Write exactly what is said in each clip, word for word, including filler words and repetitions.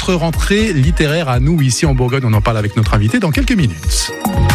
notre rentrée littéraire à nous ici en Bourgogne. On en parle avec notre invité dans quelques minutes.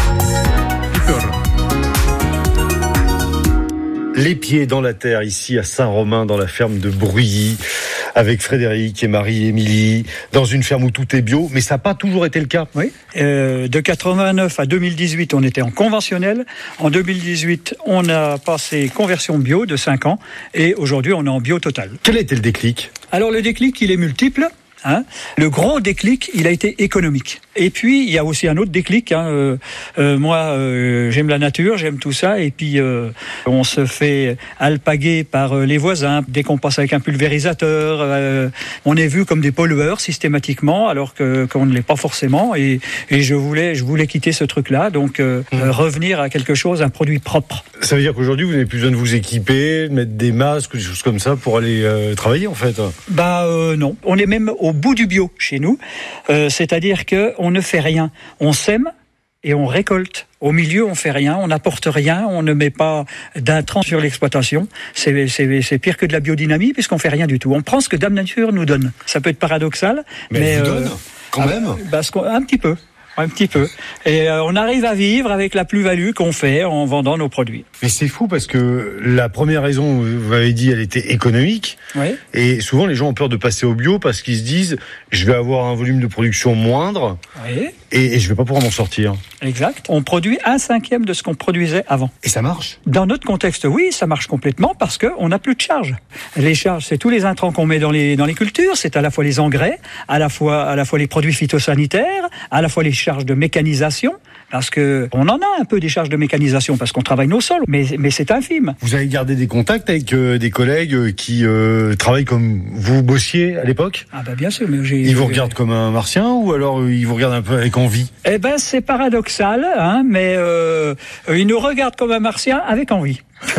Les pieds dans la terre, ici à Saint-Romain, dans la ferme de Bruyis, avec Frédéric et Marie-Émilie, dans une ferme où tout est bio, mais ça n'a pas toujours été le cas. Oui, euh, de quatre-vingt-neuf à deux mille dix-huit, on était en conventionnel. En deux mille dix-huit, on a passé conversion bio de cinq ans, et aujourd'hui, on est en bio total. Quel a été le déclic ? Alors, le déclic, il est multiple. Hein. Le gros déclic, il a été économique. Et puis, il y a aussi un autre déclic. Hein. Euh, euh, moi, euh, j'aime la nature, j'aime tout ça. Et puis, euh, on se fait alpaguer par les voisins. Dès qu'on passe avec un pulvérisateur, euh, on est vu comme des pollueurs systématiquement, alors que, qu'on ne l'est pas forcément. Et, et je voulais, je voulais quitter ce truc-là. Donc, euh, mmh. euh, revenir à quelque chose, un produit propre. Ça veut dire qu'aujourd'hui, vous n'avez plus besoin de vous équiper, de mettre des masques, des choses comme ça pour aller euh, travailler, en fait. Bah euh, non. On est même au bout du bio chez nous, euh, c'est-à-dire que on ne fait rien, on sème et on récolte. Au milieu, on fait rien, on n'apporte rien, on ne met pas d'intrants sur l'exploitation. C'est, c'est, c'est pire que de la biodynamie puisqu'on fait rien du tout. On prend ce que Dame Nature nous donne. Ça peut être paradoxal, mais, mais elle vous euh, donne quand même. Bah, un petit peu. Un petit peu. Et euh, on arrive à vivre avec la plus-value qu'on fait en vendant nos produits. Mais c'est fou parce que la première raison, vous avez dit, elle était économique. Oui. Et souvent, les gens ont peur de passer au bio parce qu'ils se disent, je vais avoir un volume de production moindre. Oui. Et, et je vais pas pouvoir m'en sortir. Exact. On produit un cinquième de ce qu'on produisait avant. Et ça marche ? Dans notre contexte, oui, ça marche complètement parce qu'on n'a plus de charges. Les charges, c'est tous les intrants qu'on met dans les, dans les cultures. C'est à la fois les engrais, à la fois, à la fois les produits phytosanitaires, à la fois les charges de mécanisation, parce que on en a un peu des charges de mécanisation parce qu'on travaille nos sols, mais, mais c'est infime. Vous avez gardé des contacts avec euh, des collègues qui euh, travaillent comme vous bossiez à l'époque ? Ah bah bien sûr, mais j'ai... Ils vous regardent comme un martien ou alors euh, ils vous regardent un peu avec envie ? Eh ben c'est paradoxal, hein, mais euh, ils nous regardent comme un martien avec envie.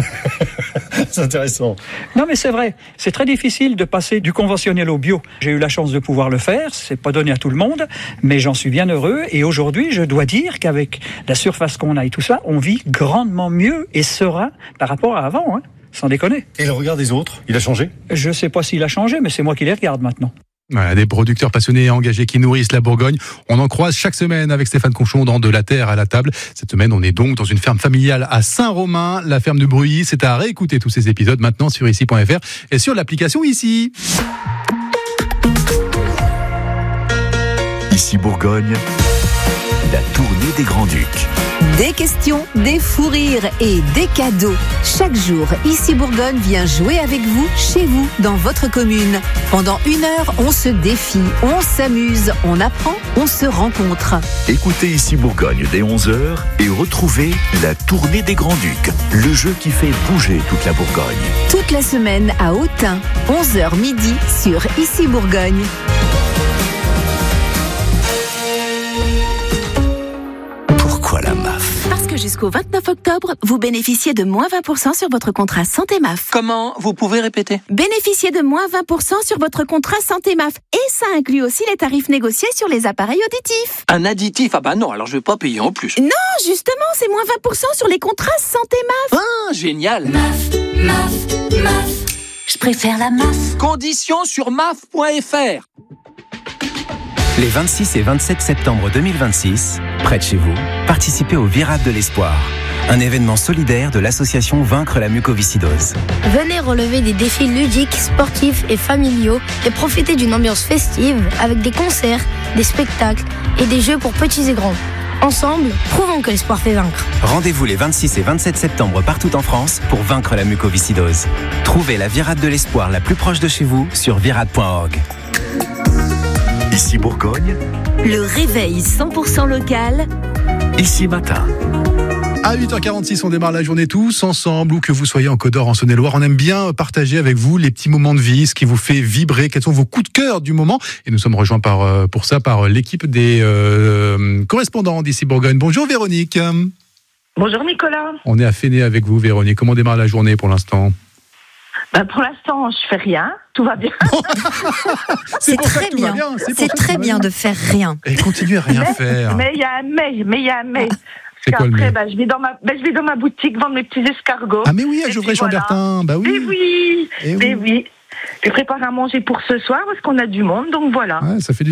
C'est intéressant. Non mais c'est vrai, c'est très difficile de passer du conventionnel au bio. J'ai eu la chance de pouvoir le faire, c'est pas donné à tout le monde, mais j'en suis bien heureux et aujourd'hui je dois dire qu'avec la surface qu'on a et tout ça, on vit grandement mieux et serein par rapport à avant, hein, sans déconner. Et le regard des autres, il a changé ? Je sais pas s'il a changé, mais c'est moi qui les regarde maintenant. Voilà, des producteurs passionnés et engagés qui nourrissent la Bourgogne. On en croise chaque semaine avec Stéphane Conchon dans De la Terre à la table. Cette semaine, on est donc dans une ferme familiale à Saint-Romain, la ferme de Bruyis. C'est à réécouter tous ces épisodes maintenant sur ici point f r et sur l'application Ici. Ici Bourgogne, la tournée des Grands-Ducs. Des questions, des fous rires et des cadeaux. Chaque jour, Ici Bourgogne vient jouer avec vous, chez vous, dans votre commune. Pendant une heure, on se défie, on s'amuse, on apprend, on se rencontre. Écoutez Ici Bourgogne dès onze heures et retrouvez la tournée des Grands-Ducs, le jeu qui fait bouger toute la Bourgogne. Toute la semaine à Autun, onze heures midi sur Ici Bourgogne. Pourquoi la M A F ? Parce que jusqu'au vingt-neuf octobre, vous bénéficiez de moins vingt pour cent sur votre contrat Santé M A F. Comment ? Vous pouvez répéter ? Bénéficiez de moins vingt pour cent sur votre contrat Santé M A F. Et ça inclut aussi les tarifs négociés sur les appareils auditifs. Un additif ? Ah bah non, alors je vais pas payer en plus. Non, justement, c'est moins vingt pour cent sur les contrats Santé M A F. Ah, génial ! M A F, M A F, M A F. Je préfère la M A F. Conditions sur M A F point F R. Les vingt-six et vingt-sept septembre deux mille vingt-six, près de chez vous, participez au Virade de l'Espoir, un événement solidaire de l'association Vaincre la mucoviscidose. Venez relever des défis ludiques, sportifs et familiaux et profiter d'une ambiance festive avec des concerts, des spectacles et des jeux pour petits et grands. Ensemble, prouvons que l'espoir fait vaincre. Rendez-vous les vingt-six et vingt-sept septembre partout en France pour vaincre la mucoviscidose. Trouvez la Virade de l'Espoir la plus proche de chez vous sur virade point org. Ici Bourgogne, Le réveil cent pour cent local. Ici Matin. À huit heures quarante-six, on démarre la journée tous ensemble, où que vous soyez en Côte d'Or, en Saône-et-Loire. On aime bien partager avec vous les petits moments de vie, ce qui vous fait vibrer, quels sont vos coups de cœur du moment. Et nous sommes rejoints par, pour ça par l'équipe des euh, correspondants d'Ici Bourgogne. Bonjour Véronique. Bonjour Nicolas. On est à Féné avec vous Véronique. Comment démarre la journée pour l'instant ? Bah pour l'instant, je fais rien, tout va bien. C'est très bien, bien. c'est, c'est très bien de faire rien. Et continuer à rien mais, faire. Mais il y a un mais, mais il y a un mais. C'est quoi le mais ? bah, je vais dans ma, bah, je vais dans ma boutique vendre mes petits escargots. Ah mais oui, à Gevrey-Chambertin, voilà. bah oui. Mais oui, Et mais oui. oui. Je prépare à manger pour ce soir parce qu'on a du monde, donc voilà. Ouais, ça fait du